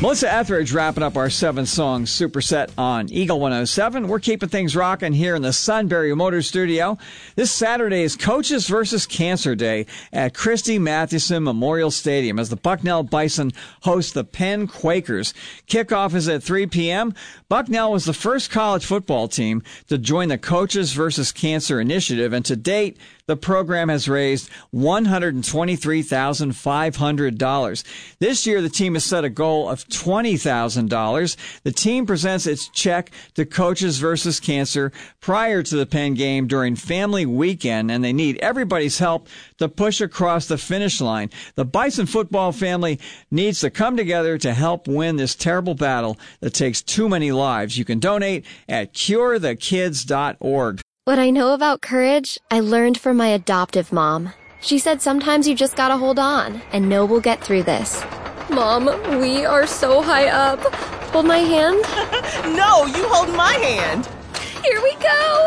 Melissa Etheridge wrapping up our 7-song superset on Eagle 107. We're keeping things rocking here in the Sunbury Motors Studio. This Saturday is Coaches vs. Cancer Day at Christy Mathewson Memorial Stadium as the Bucknell Bison host the Penn Quakers. Kickoff is at 3 p.m. Bucknell was the first college football team to join the Coaches vs. Cancer initiative, and to date, the program has raised $123,500. This year, the team has set a goal of $20,000. The team presents its check to Coaches vs. Cancer prior to the Penn game during family weekend, and they need everybody's help to push across the finish line. The Bison football family needs to come together to help win this terrible battle that takes too many lives. You can donate at curethekids.org. What I know about courage, I learned from my adoptive mom. She said sometimes you just gotta hold on and know we'll get through this. Mom, we are so high up. Hold my hand? No, you hold my hand. Here we go.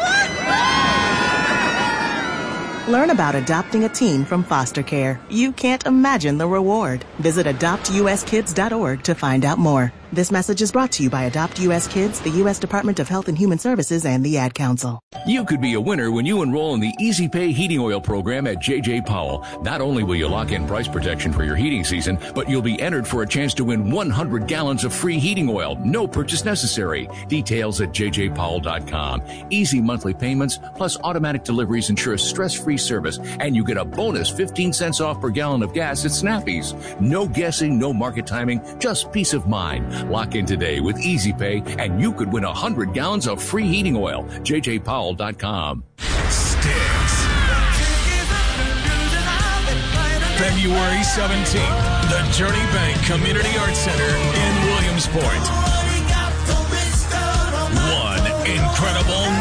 Learn about adopting a teen from foster care. You can't imagine the reward. Visit adoptuskids.org to find out more. This message is brought to you by Adopt U.S. Kids, the U.S. Department of Health and Human Services, and the Ad Council. You could be a winner when you enroll in the Easy Pay Heating Oil program at J.J. Powell. Not only will you lock in price protection for your heating season, but you'll be entered for a chance to win 100 gallons of free heating oil. No purchase necessary. Details at jjpowell.com. Easy monthly payments plus automatic deliveries ensure a stress-free service, and you get a bonus 15 cents off per gallon of gas at Snappy's. No guessing, no market timing, just peace of mind. Lock in today with Easy Pay, and you could win 100 gallons of free heating oil. jjpowell.com. Sticks. February 17th, the Journey Bank Community Arts Center in Williamsport. One incredible